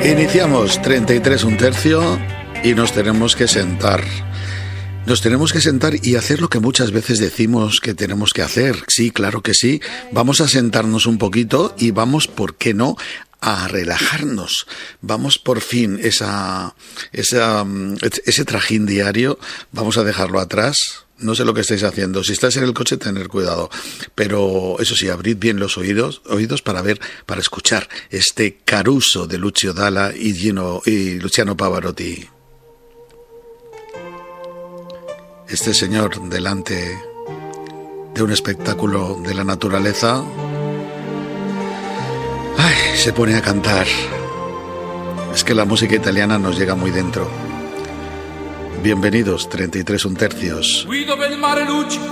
Iniciamos 33 un tercio y nos tenemos que sentar. Nos tenemos que sentar y hacer lo que muchas veces decimos que tenemos que hacer. Sí, claro que sí. Vamos a sentarnos un poquito y vamos, ¿por qué no?, a relajarnos. Vamos por fin, ese trajín diario, vamos a dejarlo atrás. No sé lo que estáis haciendo. Si estáis en el coche, tener cuidado. Pero eso sí, abrid bien los oídos para escuchar este Caruso de Lucio Dalla y Luciano Pavarotti. Este señor delante de un espectáculo de la naturaleza, se pone a cantar. Es que la música italiana nos llega muy dentro. Bienvenidos, 33 un tercios. Qui dove il mare luccica